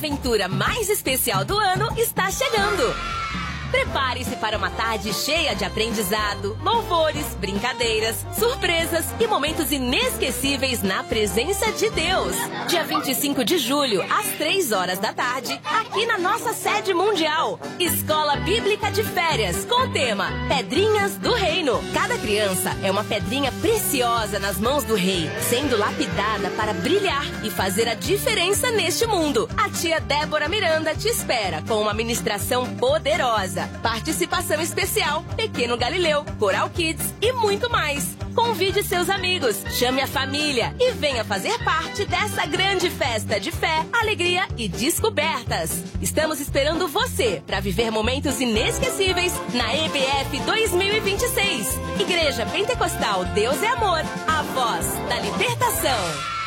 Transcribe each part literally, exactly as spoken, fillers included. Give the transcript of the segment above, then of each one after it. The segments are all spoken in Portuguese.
aventura mais especial do ano está chegando. Prepare-se para uma tarde cheia de aprendizado, louvores, brincadeiras, surpresas e momentos inesquecíveis na presença de Deus. Dia vinte e cinco de julho, às três horas da tarde, aqui na nossa sede mundial. Escola Bíblica de Férias, com o tema Pedrinhas do Reino. Cada criança é uma pedrinha preciosa nas mãos do Rei, sendo lapidada para brilhar e fazer a diferença neste mundo. A tia Débora Miranda te espera com uma ministração poderosa. Participação especial, Pequeno Galileu, Coral Kids e muito mais. Convide seus amigos, chame a família e venha fazer parte dessa grande festa de fé, alegria e descobertas. Estamos esperando você para viver momentos inesquecíveis na E B F dois mil e vinte e seis. Igreja Pentecostal Deus é Amor, a voz da libertação.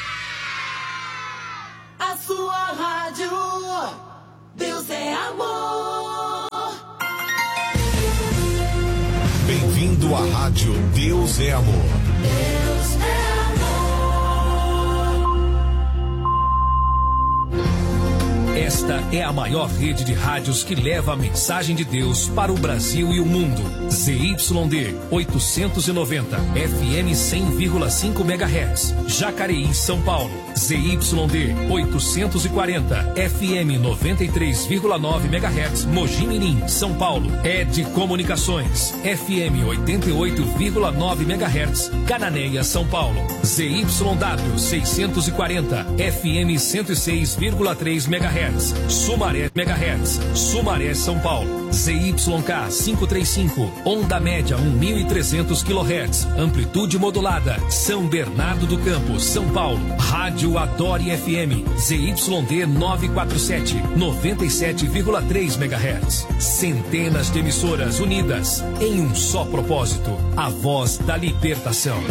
A sua rádio, Deus é Amor. Bem-vindo à rádio Deus é Amor. Deus é amor. Esta é a maior rede de rádios que leva a mensagem de Deus para o Brasil e o mundo. Z Y D oitocentos e noventa, F M cem vírgula cinco megahertz, Jacareí, São Paulo. Z Y D oitocentos e quarenta, F M noventa e três vírgula nove megahertz, Mogi Mirim, São Paulo. Ed Comunicações, F M oitenta e oito vírgula nove megahertz, Cananéia, São Paulo. Z Y W seiscentos e quarenta, F M cento e seis vírgula três megahertz, Sumaré megahertz, Sumaré, São Paulo. Z Y K quinhentos e trinta e cinco, onda média mil e trezentos quilohertz, amplitude modulada, São Bernardo do Campo, São Paulo. Rádio Adore F M, Z Y D novecentos e quarenta e sete, noventa e sete vírgula três megahertz. Centenas de emissoras unidas em um só propósito, a voz da libertação.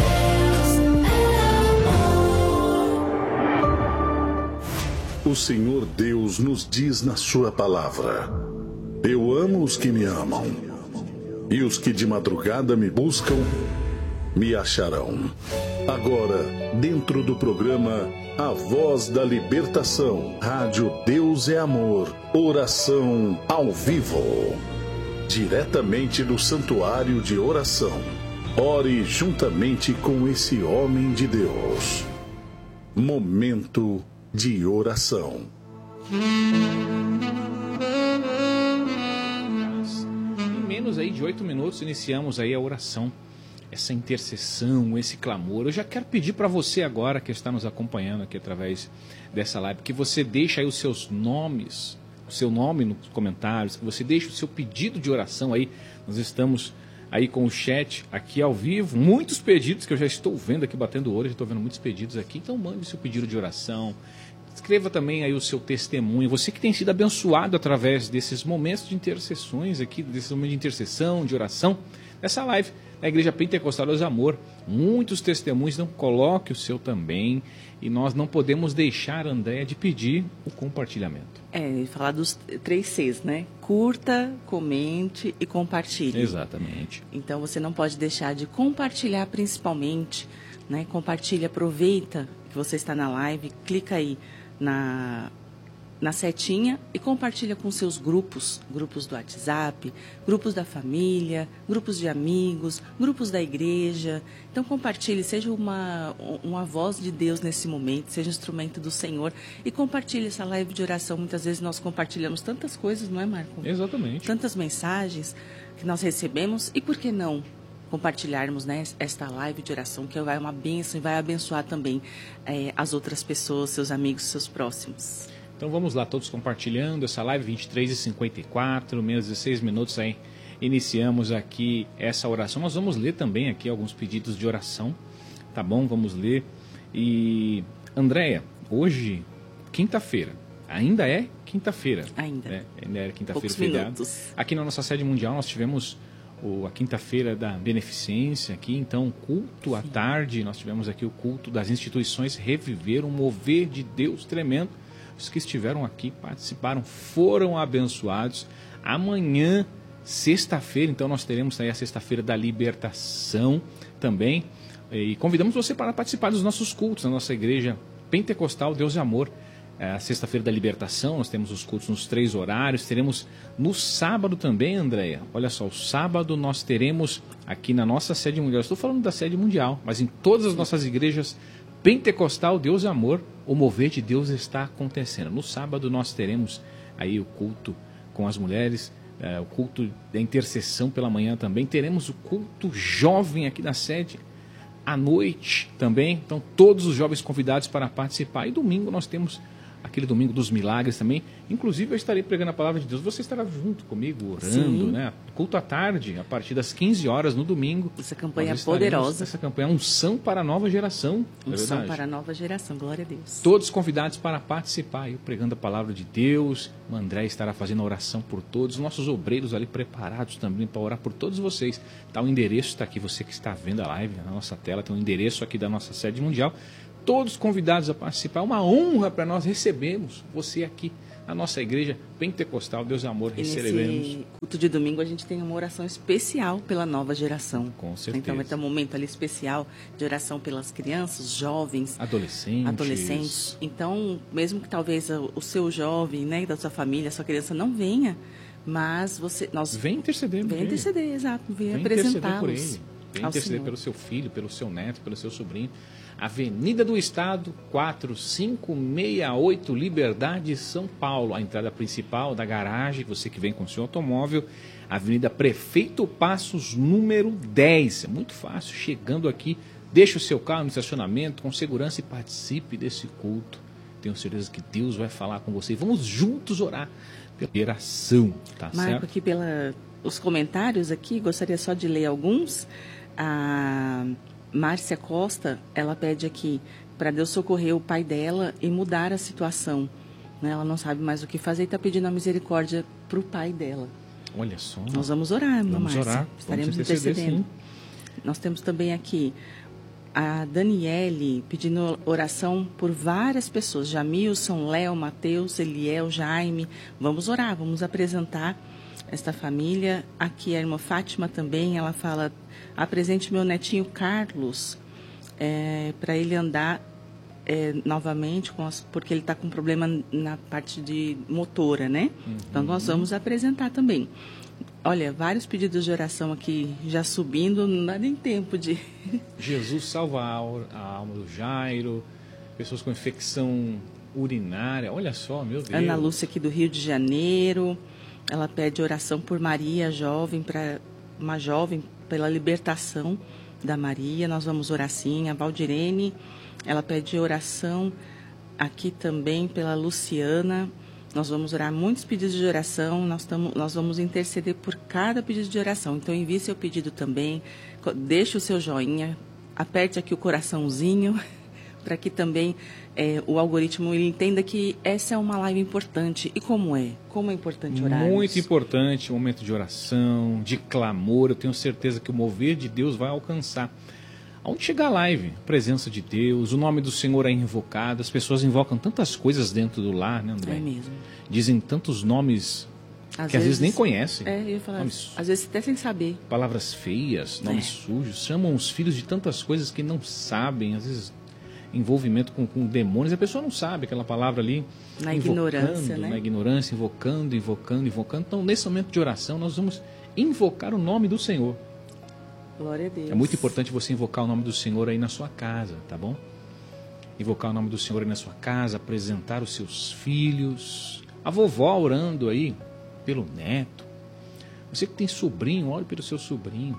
O Senhor Deus nos diz na sua palavra: eu amo os que me amam, e os que de madrugada me buscam, me acharão. Agora, dentro do programa A Voz da Libertação, Rádio Deus é Amor, oração ao vivo. Diretamente do Santuário de Oração. Ore juntamente com esse homem de Deus. Momento de oração. Em menos aí de oito minutos iniciamos aí a oração, essa intercessão, esse clamor. Eu já quero pedir para você agora que está nos acompanhando aqui através dessa live, que você deixe aí os seus nomes, o seu nome nos comentários, que você deixe o seu pedido de oração aí. Nós estamos aí com o chat aqui ao vivo, muitos pedidos que eu já estou vendo aqui, batendo o olho, já estou vendo muitos pedidos aqui, então mande o seu pedido de oração, escreva também aí o seu testemunho, você que tem sido abençoado através desses momentos de intercessões aqui, desses momentos de intercessão, de oração, nessa live na Igreja Pentecostal Deus é Amor, muitos testemunhos, então coloque o seu também, e nós não podemos deixar, Andréia, de pedir o compartilhamento. É, falar dos três Cs, né? Curta, comente e compartilhe. Exatamente. Então você não pode deixar de compartilhar principalmente, né? Compartilha, aproveita que você está na live, clica aí na, na setinha e compartilha com seus grupos, grupos do WhatsApp, grupos da família, grupos de amigos, grupos da igreja. Então compartilhe, seja uma, uma voz de Deus nesse momento, seja um instrumento do Senhor e compartilhe essa live de oração. Muitas vezes nós compartilhamos tantas coisas, não é, Marco? Exatamente. Tantas mensagens que nós recebemos e por que não compartilharmos, né, esta live de oração que vai uma bênção e vai abençoar também é, as outras pessoas, seus amigos, seus próximos. Então vamos lá, todos compartilhando essa live, vinte e três e cinquenta e quatro, menos dezesseis minutos aí, iniciamos aqui essa oração. Nós vamos ler também aqui alguns pedidos de oração, tá bom? Vamos ler. E, Andréia, hoje, quinta-feira, ainda é quinta-feira. Ainda. Né? Ainda é quinta-feira, Poucos feriado. minutos. Aqui Aqui na nossa sede mundial nós tivemos o, a quinta-feira da beneficência aqui, então culto à tarde, nós tivemos aqui o culto das instituições Reviver, um mover de Deus tremendo. Os que estiveram aqui, participaram, foram abençoados. Amanhã, sexta-feira, então nós teremos aí a sexta-feira da libertação também. E convidamos você para participar dos nossos cultos na nossa igreja Pentecostal Deus é Amor, É, a sexta-feira da libertação, nós temos os cultos nos três horários. Teremos no sábado também, Andréia. Olha só, o sábado nós teremos aqui na nossa sede mundial. Estou falando da sede mundial, mas em todas as nossas igrejas pentecostal, Deus é amor, o mover de Deus está acontecendo. No sábado nós teremos aí o culto com as mulheres, é, o culto da intercessão pela manhã também. Teremos o culto jovem aqui na sede à noite também. Então todos os jovens convidados para participar. E domingo nós temos aquele domingo dos milagres também. Inclusive eu estarei pregando a palavra de Deus. Você estará junto comigo, orando, Sim. né? Culto à tarde, a partir das quinze horas no domingo. Essa campanha poderosa. Essa campanha é unção para a nova geração. Unção é para a nova geração, glória a Deus. Todos convidados para participar, eu pregando a palavra de Deus. O André estará fazendo a oração por todos. Nossos obreiros ali preparados também para orar por todos vocês. Tá, o endereço está aqui, você que está vendo a live na nossa tela, tem o endereço aqui da nossa sede mundial. Todos convidados a participar. Uma honra para nós recebermos você aqui na nossa igreja pentecostal. Deus é amor, recebemos. Nesse culto de domingo a gente tem uma oração especial pela nova geração. Com certeza. Então vai ter um momento ali especial de oração pelas crianças, jovens, adolescentes. adolescentes. Então, mesmo que talvez o seu jovem, né, da sua família, a sua criança não venha, mas você, nós vem interceder, vem interceder, exato, vem, vem apresentá-los por ele. Vem interceder pelo seu filho, pelo seu neto, pelo seu sobrinho. Avenida do Estado, quatro cinco seis oito, Liberdade, São Paulo. A entrada principal da garagem, você que vem com o seu automóvel. Avenida Prefeito Passos, número dez. É muito fácil, chegando aqui, deixe o seu carro no estacionamento com segurança e participe desse culto. Tenho certeza que Deus vai falar com você. Vamos juntos orar pela geração, tá Marco, certo? aqui pelos comentários aqui, gostaria só de ler alguns. A Márcia Costa, ela pede aqui para Deus socorrer o pai dela e mudar a situação. Né? Ela não sabe mais o que fazer e está pedindo a misericórdia para o pai dela. Olha só. Nós vamos orar, irmã Vamos Márcia. orar. Estaremos Vamos interceder, intercedendo. sim. Nós temos também aqui a Daniele pedindo oração por várias pessoas. Jamilson, Léo, Mateus, Eliel, Jaime. Vamos orar, vamos apresentar esta família. Aqui a irmã Fátima também, ela fala: apresente meu netinho Carlos é, para ele andar é, novamente, com as, porque ele está com problema na parte de motora, né? Uhum. Então nós vamos apresentar também. Olha, vários pedidos de oração aqui já subindo, não dá nem tempo de... Jesus salva a alma do Jairo, pessoas com infecção urinária, olha só, meu Deus. Ana Lúcia aqui do Rio de Janeiro, ela pede oração por Maria, jovem, para uma jovem, pela libertação da Maria. Nós vamos orar sim. A Valdirene, ela pede oração aqui também pela Luciana. Nós vamos orar muitos pedidos de oração, nós, tamo, nós vamos interceder por cada pedido de oração. Então envie seu pedido também, deixe o seu joinha, aperte aqui o coraçãozinho, para que também é, o algoritmo ele entenda que essa é uma live importante. E como é? Como é importante orar? Muito importante, um momento de oração, de clamor. Eu tenho certeza que o mover de Deus vai alcançar. Aonde chegar a live, a presença de Deus, o nome do Senhor é invocado. As pessoas invocam tantas coisas dentro do lar, né, André? É mesmo. Dizem tantos nomes às que às vezes nem vezes conhecem. É, eu ia falar, nomes, às vezes até sem saber. Palavras feias, nomes é. sujos. Chamam os filhos de tantas coisas que não sabem. Às vezes envolvimento com, com demônios. A pessoa não sabe aquela palavra ali. Na ignorância, né? Na ignorância, invocando, invocando, invocando. Então, nesse momento de oração, nós vamos invocar o nome do Senhor. Glória a Deus. É muito importante você invocar o nome do Senhor aí na sua casa, tá bom? Invocar o nome do Senhor aí na sua casa, apresentar os seus filhos. A vovó orando aí pelo neto. Você que tem sobrinho, ore pelo seu sobrinho.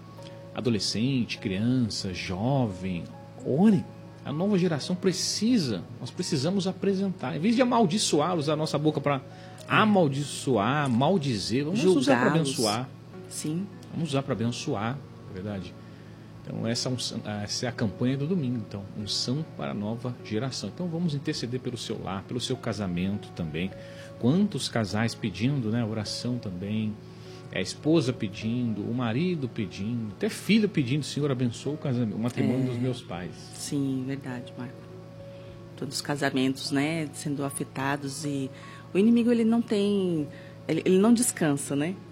Adolescente, criança, jovem, ore. A nova geração precisa, nós precisamos apresentar. Em vez de amaldiçoar, usar a nossa boca para amaldiçoar, maldizer, vamos usar para abençoar. Sim. Vamos usar para abençoar, é verdade. Então essa, essa é a campanha do domingo, então, unção para a nova geração. Então vamos interceder pelo seu lar, pelo seu casamento também. Quantos casais pedindo, né, oração também. É a esposa pedindo, o marido pedindo, até filho pedindo: Senhor, abençoa o casamento, o matrimônio é, dos meus pais. Sim, verdade, Marco. Todos os casamentos, né, sendo afetados, e o inimigo ele não tem, ele, ele não descansa, né?